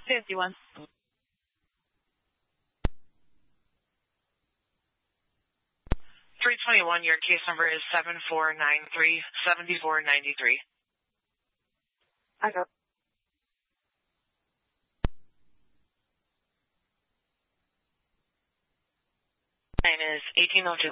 51. 321, your case number is 7493-7493. I got. Name is 1802.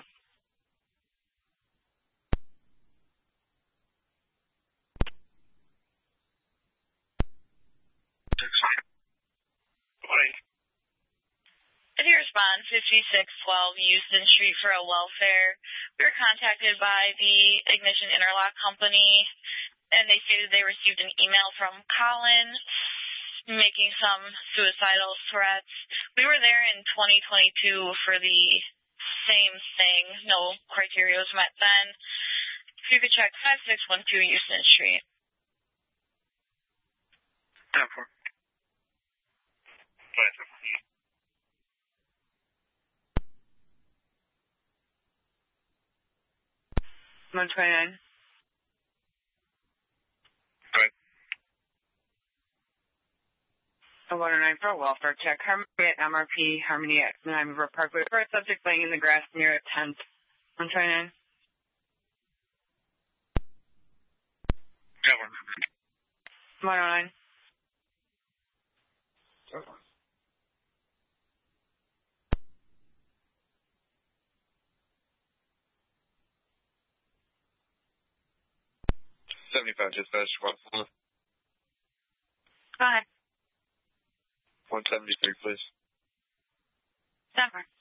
City Response 5612 Houston Street for a welfare. We were contacted by the Ignition Interlock Company, and they stated they received an email from Colin making some suicidal threats. We were there in 2022 for the same thing. No criteria was met then. If you could check 5612 Houston Street. 10-4. 129. Right. 109 for a welfare check. Harmony at MRP, Harmony at Miami River Parkway. For a subject laying in the grass near a tent. 129. 109. 75 dispatch. Go ahead. 173, please. 7.